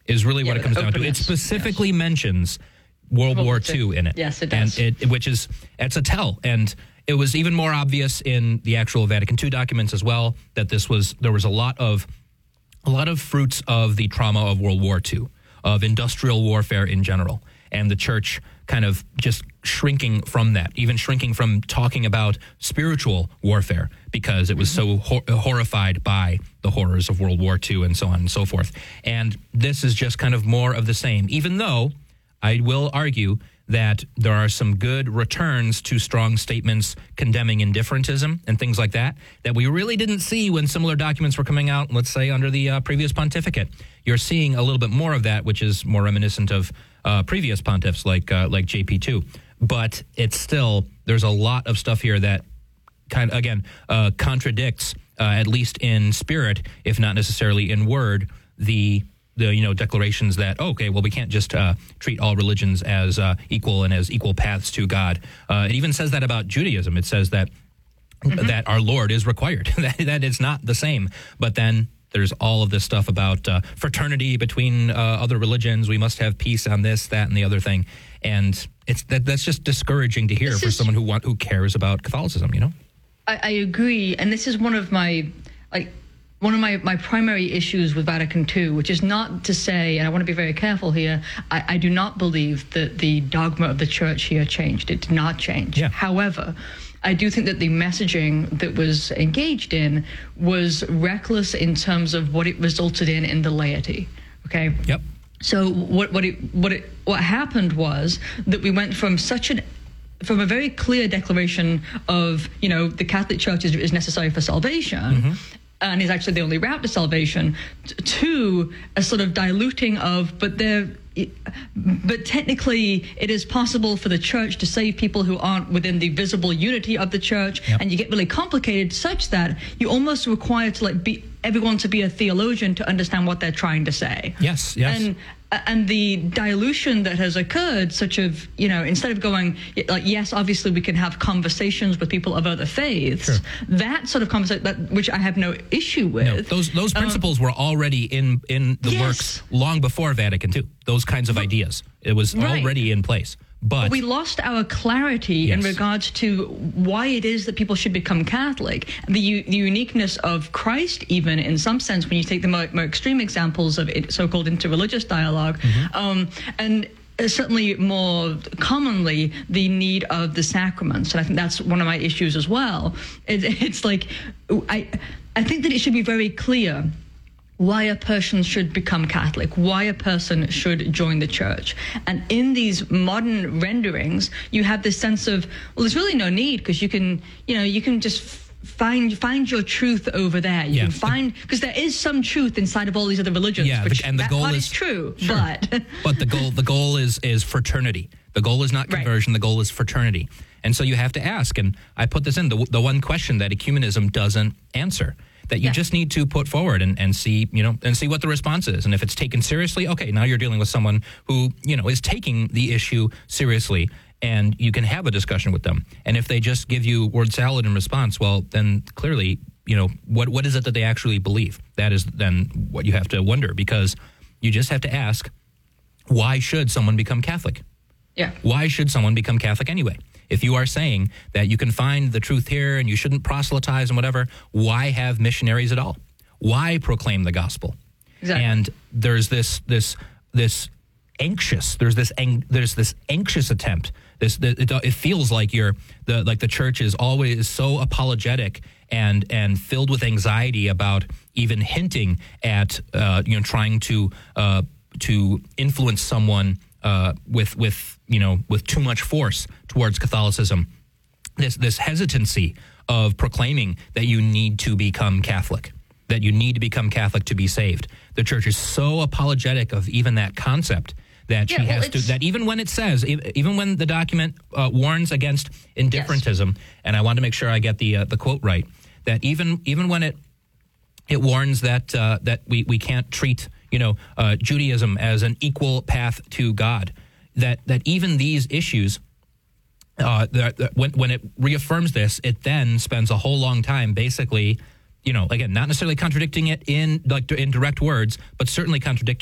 is really what it comes down to. It specifically mentions World War II in it. Yes, it does. And it's a tell. And it was even more obvious in the actual Vatican II documents as well that there was a lot of fruits of the trauma of World War II, of industrial warfare in general, and the church kind of just shrinking from that, even shrinking from talking about spiritual warfare because it was so horrified by the horrors of World War II and so on and so forth. And this is just kind of more of the same, even though I will argue that there are some good returns to strong statements condemning indifferentism and things like that we really didn't see when similar documents were coming out, let's say, under the previous pontificate. You're seeing a little bit more of that, which is more reminiscent of previous pontiffs like JP2. But it's still, there's a lot of stuff here that kind of, again, contradicts, at least in spirit, if not necessarily in word, the declarations that, okay, well, we can't just treat all religions as equal and as equal paths to God. It even says that about Judaism. It says that that our Lord is required, that it's not the same. But then there's all of this stuff about fraternity between other religions. We must have peace on this, that, and the other thing. And that's just discouraging to hear for someone who cares about Catholicism, I agree. And this is one of my primary issues with Vatican II, which is not to say, and I want to be very careful here, I do not believe that the dogma of the church here changed. It did not change. Yeah. However, I do think that the messaging that was engaged in was reckless in terms of what it resulted in the laity. Okay? Yep. So what happened was that we went from from a very clear declaration of, the Catholic Church is necessary for salvation, and is actually the only route to salvation, to a sort of diluting of, but technically it is possible for the church to save people who aren't within the visible unity of the church. Yep. And you get really complicated such that you almost require to everyone to be a theologian to understand what they're trying to say. Yes. And the dilution that has occurred, instead of going, yes, obviously we can have conversations with people of other faiths, sure, that sort of conversation, which I have no issue with. No, those principles were already in the works long before Vatican II. Those kinds of ideas. It was already in place. But we lost our clarity in regards to why it is that people should become Catholic. The uniqueness of Christ, even in some sense, when you take the more extreme examples of so-called interreligious dialogue, and certainly more commonly the need of the sacraments. And I think that's one of my issues as well. It's like, I think that it should be very clear why a person should become Catholic, why a person should join the church. And in these modern renderings, you have this sense of, well, there's really no need, because you can just find your truth over there. You can find, because there is some truth inside of all these other religions. Yeah, and the goal is true, sure, but the goal is fraternity. The goal is not conversion. The goal is fraternity. And so you have to ask, and I put this in, the one question that ecumenism doesn't answer, that you just need to put forward and see, and see what the response is. And if it's taken seriously, okay, now you're dealing with someone who, is taking the issue seriously, and you can have a discussion with them. And if they just give you word salad in response, well, then clearly, what is it that they actually believe? That is then what you have to wonder, because you just have to ask, why should someone become Catholic? Yeah. Why should someone become Catholic anyway? If you are saying that you can find the truth here and you shouldn't proselytize and whatever, why have missionaries at all? Why proclaim the gospel? Exactly. And there's this anxious attempt. It feels like the church is always so apologetic and filled with anxiety about even hinting at trying to influence someone with too much force towards Catholicism. This hesitancy of proclaiming that you need to become Catholic, that you need to become Catholic to be saved. The church is so apologetic of even that concept that she has to, that even when it says, even when the document warns against indifferentism, and I want to make sure I get the quote right, that even when it warns that we can't treat Judaism as an equal path to God, that even these issues, when it reaffirms this, it then spends a whole long time basically, again, not necessarily contradicting it in direct words, but certainly contradicting